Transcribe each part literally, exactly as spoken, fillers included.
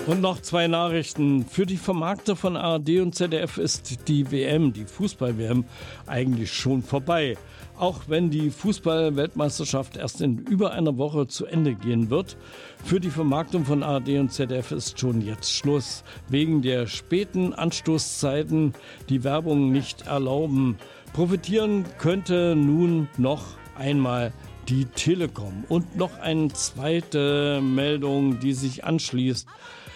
Und noch zwei Nachrichten. Für die Vermarkter von A R D und Z D F ist die W M, die Fußball-W M, eigentlich schon vorbei. Auch wenn die Fußball-Weltmeisterschaft erst in über einer Woche zu Ende gehen wird. Für die Vermarktung von A R D und Z D F ist schon jetzt Schluss. Wegen der späten Anstoßzeiten, die Werbung nicht erlauben. Profitieren könnte nun noch einmal die Telekom. Und noch eine zweite Meldung, die sich anschließt.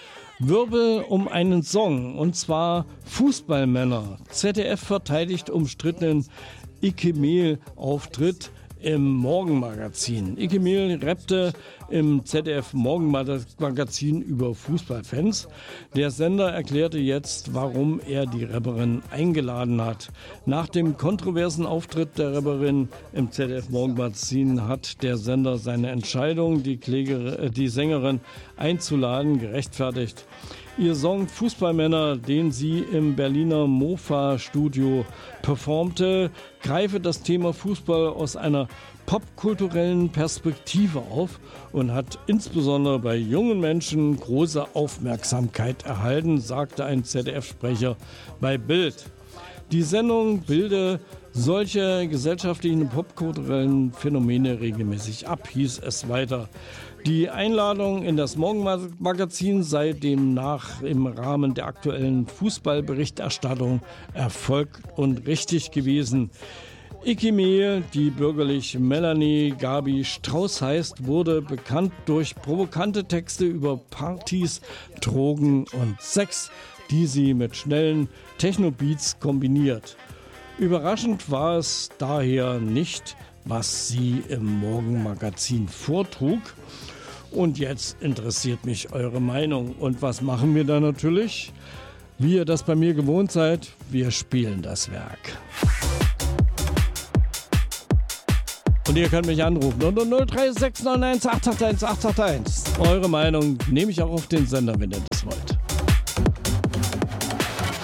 Wirbel um einen Song, und zwar Fußballmänner. Z D F verteidigt umstrittenen Ike Mehl-Auftritt im Morgenmagazin. Ike Mehl rappte im Z D F Morgenmagazin über Fußballfans. Der Sender erklärte jetzt, warum er die Rapperin eingeladen hat. Nach dem kontroversen Auftritt der Rapperin im Z D F Morgenmagazin hat der Sender seine Entscheidung, die, Kläger, die Sängerin einzuladen, gerechtfertigt. Ihr Song Fußballmänner, den sie im Berliner Mofa-Studio performte, greife das Thema Fußball aus einer popkulturellen Perspektive auf und hat insbesondere bei jungen Menschen große Aufmerksamkeit erhalten, sagte ein Z D F-Sprecher bei Bild. Die Sendung bilde solche gesellschaftlichen und popkulturellen Phänomene regelmäßig ab, hieß es weiter. Die Einladung in das Morgenmagazin sei demnach im Rahmen der aktuellen Fußballberichterstattung erfolgt und richtig gewesen. Ike Mehl, die bürgerlich Melanie Gabi Strauß heißt, wurde bekannt durch provokante Texte über Partys, Drogen und Sex, die sie mit schnellen Techno-Beats kombiniert. Überraschend war es daher nicht, was sie im Morgenmagazin vortrug. Und jetzt interessiert mich eure Meinung. Und was machen wir da natürlich? Wie ihr das bei mir gewohnt seid, wir spielen das Werk. Und ihr könnt mich anrufen unter null drei sechs neun eins acht acht eins acht acht eins. Eure Meinung nehme ich auch auf den Sender, wenn ihr